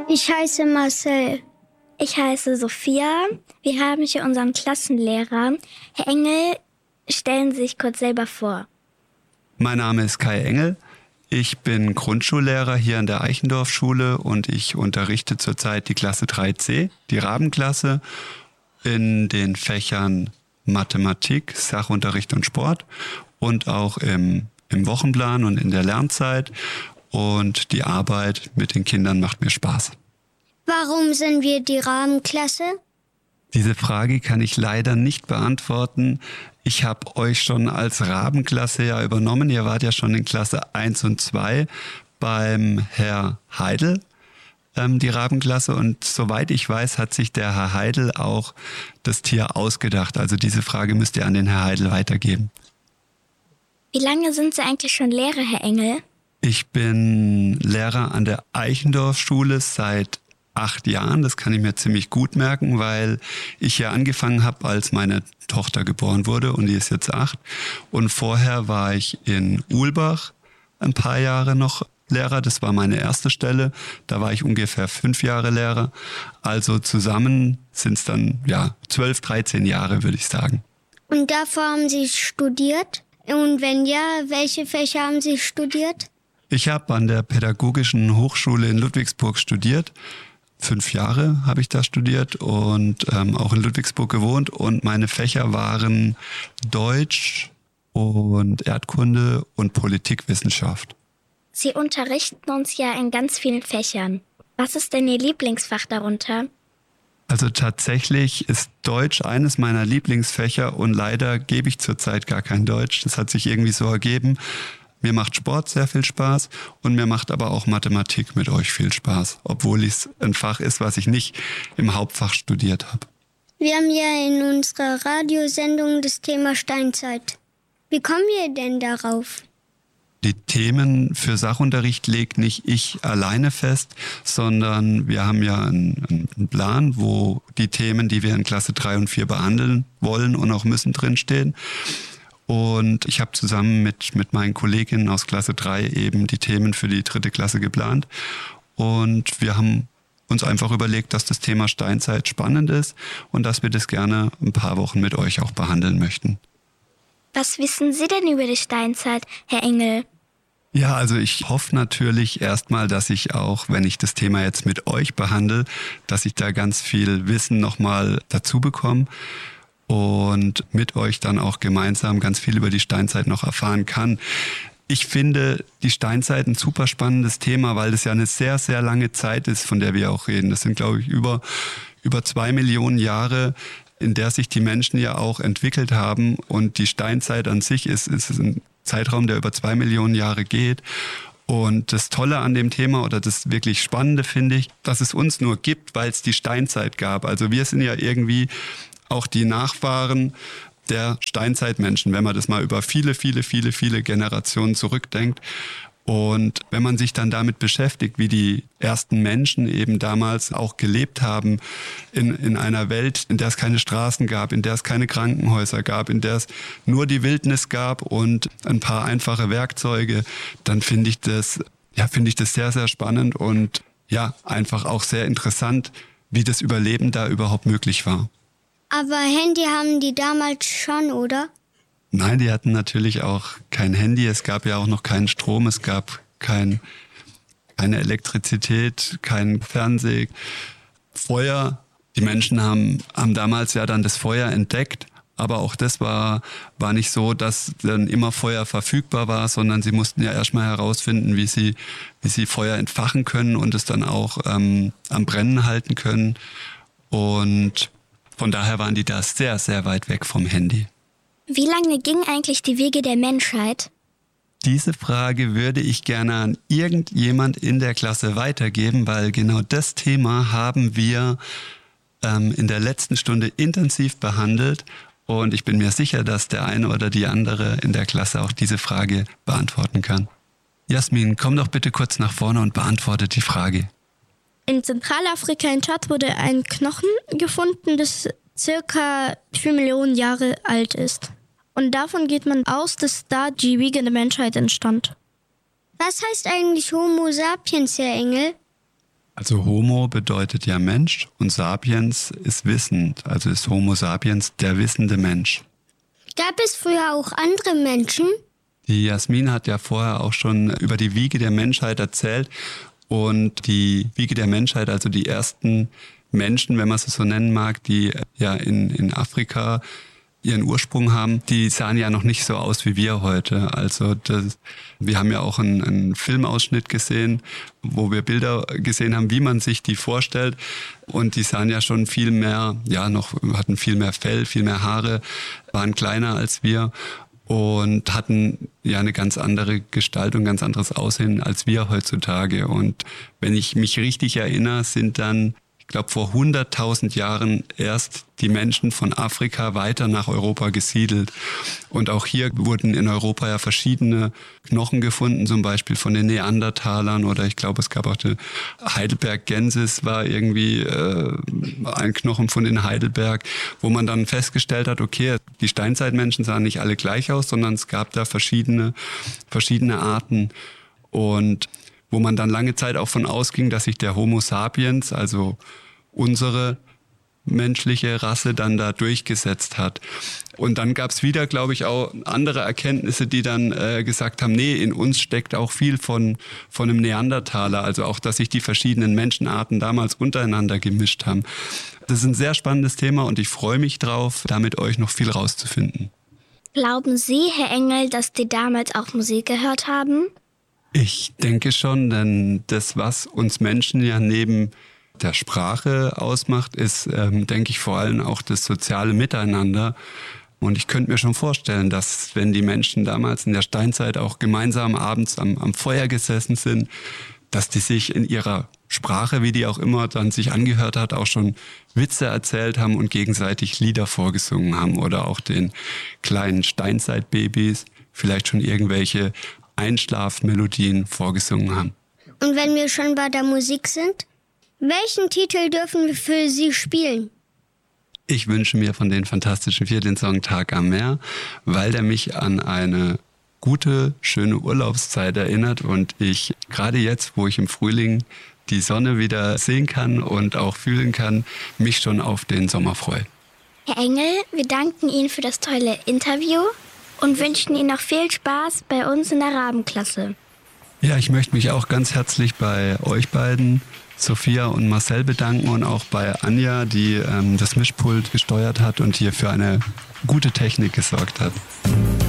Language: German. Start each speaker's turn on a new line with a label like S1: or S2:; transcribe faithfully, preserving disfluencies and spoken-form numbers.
S1: Ich heiße Marcel.
S2: Ich heiße Sophia. Wir haben hier unseren Klassenlehrer. Herr Engel, stellen Sie sich kurz selber vor.
S3: Mein Name ist Kai Engel. Ich bin Grundschullehrer hier an der Eichendorff-Schule und ich unterrichte zurzeit die Klasse drei c, die Rabenklasse, in den Fächern Mathematik, Sachunterricht und Sport und auch im, im Wochenplan und in der Lernzeit. Und die Arbeit mit den Kindern macht mir Spaß.
S1: Warum sind wir die Rabenklasse?
S3: Diese Frage kann ich leider nicht beantworten. Ich habe euch schon als Rabenklasse ja übernommen. Ihr wart ja schon in Klasse eins und zwei beim Herr Heidel, ähm, die Rabenklasse. Und soweit ich weiß, hat sich der Herr Heidel auch das Tier ausgedacht. Also diese Frage müsst ihr an den Herr Heidel weitergeben.
S2: Wie lange sind Sie eigentlich schon Lehrer, Herr Engel?
S3: Ich bin Lehrer an der Eichendorff-Schule seit acht Jahren. Das kann ich mir ziemlich gut merken, weil ich ja angefangen habe, als meine Tochter geboren wurde und die ist jetzt acht. Und vorher war ich in Uhlbach ein paar Jahre noch Lehrer. Das war meine erste Stelle. Da war ich ungefähr fünf Jahre Lehrer. Also zusammen sind es dann ja zwölf, dreizehn Jahre, würde ich sagen.
S1: Und davor haben Sie studiert? Und wenn ja, welche Fächer haben Sie studiert?
S3: Ich habe an der Pädagogischen Hochschule in Ludwigsburg studiert. Fünf Jahre habe ich da studiert und ähm, auch in Ludwigsburg gewohnt. Und meine Fächer waren Deutsch und Erdkunde und Politikwissenschaft.
S2: Sie unterrichten uns ja in ganz vielen Fächern. Was ist denn Ihr Lieblingsfach darunter?
S3: Also tatsächlich ist Deutsch eines meiner Lieblingsfächer und leider gebe ich zurzeit gar kein Deutsch. Das hat sich irgendwie so ergeben. Mir macht Sport sehr viel Spaß und mir macht aber auch Mathematik mit euch viel Spaß, obwohl es ein Fach ist, was ich nicht im Hauptfach studiert habe.
S1: Wir haben ja in unserer Radiosendung das Thema Steinzeit. Wie kommen wir denn darauf?
S3: Die Themen für Sachunterricht legt nicht ich alleine fest, sondern wir haben ja einen, einen Plan, wo die Themen, die wir in Klasse drei und vier behandeln wollen und auch müssen, drinstehen. Und ich habe zusammen mit, mit meinen Kolleginnen aus Klasse drei eben die Themen für die dritte Klasse geplant. Und wir haben uns einfach überlegt, dass das Thema Steinzeit spannend ist und dass wir das gerne ein paar Wochen mit euch auch behandeln möchten.
S2: Was wissen Sie denn über die Steinzeit, Herr Engel?
S3: Ja, also ich hoffe natürlich erstmal, dass ich auch, wenn ich das Thema jetzt mit euch behandle, dass ich da ganz viel Wissen nochmal dazu bekomme und mit euch dann auch gemeinsam ganz viel über die Steinzeit noch erfahren kann. Ich finde die Steinzeit ein super spannendes Thema, weil das ja eine sehr, sehr lange Zeit ist, von der wir auch reden. Das sind, glaube ich, über, über zwei Millionen Jahre, in der sich die Menschen ja auch entwickelt haben. Und die Steinzeit an sich ist, ist ein Zeitraum, der über zwei Millionen Jahre geht. Und das Tolle an dem Thema oder das wirklich Spannende finde ich, dass es uns nur gibt, weil es die Steinzeit gab. Also wir sind ja irgendwie auch die Nachfahren der Steinzeitmenschen, wenn man das mal über viele, viele, viele, viele Generationen zurückdenkt. Und wenn man sich dann damit beschäftigt, wie die ersten Menschen eben damals auch gelebt haben in, in einer Welt, in der es keine Straßen gab, in der es keine Krankenhäuser gab, in der es nur die Wildnis gab und ein paar einfache Werkzeuge, dann finde ich das, ja, finde ich das sehr, sehr spannend und ja, einfach auch sehr interessant, wie das Überleben da überhaupt möglich war.
S1: Aber Handy haben die damals schon, oder?
S3: Nein, die hatten natürlich auch kein Handy. Es gab ja auch noch keinen Strom. Es gab kein, keine Elektrizität, kein Fernseh, Feuer. Die Menschen haben, haben damals ja dann das Feuer entdeckt. Aber auch das war, war nicht so, dass dann immer Feuer verfügbar war, sondern sie mussten ja erstmal herausfinden, wie sie, wie sie Feuer entfachen können und es dann auch ähm, am Brennen halten können. Und von daher waren die da sehr, sehr weit weg vom Handy.
S2: Wie lange gingen eigentlich die Wege der Menschheit?
S3: Diese Frage würde ich gerne an irgendjemand in der Klasse weitergeben, weil genau das Thema haben wir ähm, in der letzten Stunde intensiv behandelt. Und ich bin mir sicher, dass der eine oder die andere in der Klasse auch diese Frage beantworten kann. Jasmin, komm doch bitte kurz nach vorne und beantworte die Frage.
S4: In Zentralafrika in Tschad wurde ein Knochen gefunden, das circa vier Millionen Jahre alt ist. Und davon geht man aus, dass da die Wiege der Menschheit entstand.
S1: Was heißt eigentlich Homo sapiens, Herr Engel?
S3: Also Homo bedeutet ja Mensch und Sapiens ist wissend, also ist Homo sapiens der wissende Mensch.
S1: Gab es früher auch andere Menschen?
S3: Die Jasmin hat ja vorher auch schon über die Wiege der Menschheit erzählt und die Wiege der Menschheit, also die ersten Menschen, wenn man es so nennen mag, die ja in, in Afrika ihren Ursprung haben, die sahen ja noch nicht so aus wie wir heute. Also das, wir haben ja auch einen, einen Filmausschnitt gesehen, wo wir Bilder gesehen haben, wie man sich die vorstellt. Und die sahen ja schon viel mehr, ja, noch hatten viel mehr Fell, viel mehr Haare, waren kleiner als wir und hatten ja eine ganz andere Gestalt und ganz anderes Aussehen als wir heutzutage. Und wenn ich mich richtig erinnere, sind dann ich glaube, vor hunderttausend Jahren erst die Menschen von Afrika weiter nach Europa gesiedelt. Und auch hier wurden in Europa ja verschiedene Knochen gefunden, zum Beispiel von den Neandertalern oder ich glaube, es gab auch die Heidelbergensis, war irgendwie äh, ein Knochen von in Heidelberg, wo man dann festgestellt hat, okay, die Steinzeitmenschen sahen nicht alle gleich aus, sondern es gab da verschiedene, verschiedene Arten. Und wo man dann lange Zeit auch von ausging, dass sich der Homo sapiens, also unsere menschliche Rasse, dann da durchgesetzt hat. Und dann gab es wieder, glaube ich, auch andere Erkenntnisse, die dann äh, gesagt haben, nee, in uns steckt auch viel von, von einem Neandertaler, also auch, dass sich die verschiedenen Menschenarten damals untereinander gemischt haben. Das ist ein sehr spannendes Thema und ich freue mich drauf, da mit euch noch viel rauszufinden.
S2: Glauben Sie, Herr Engel, dass die damals auch Musik gehört haben?
S3: Ich denke schon, denn das, was uns Menschen ja neben der Sprache ausmacht, ist, ähm, denke ich, vor allem auch das soziale Miteinander. Und ich könnte mir schon vorstellen, dass wenn die Menschen damals in der Steinzeit auch gemeinsam abends am, am Feuer gesessen sind, dass die sich in ihrer Sprache, wie die auch immer dann sich angehört hat, auch schon Witze erzählt haben und gegenseitig Lieder vorgesungen haben oder auch den kleinen Steinzeitbabys vielleicht schon irgendwelche Einschlafmelodien vorgesungen haben.
S1: Und wenn wir schon bei der Musik sind, welchen Titel dürfen wir für Sie spielen?
S3: Ich wünsche mir von den Fantastischen Vier den Song Tag am Meer, weil der mich an eine gute, schöne Urlaubszeit erinnert und ich gerade jetzt, wo ich im Frühling die Sonne wieder sehen kann und auch fühlen kann, mich schon auf den Sommer freue.
S2: Herr Engel, wir danken Ihnen für das tolle Interview und wünschen Ihnen noch viel Spaß bei uns in der Rabenklasse.
S3: Ja, ich möchte mich auch ganz herzlich bei euch beiden, Sophia und Marcel, bedanken und auch bei Anja, die ähm, das Mischpult gesteuert hat und hier für eine gute Technik gesorgt hat.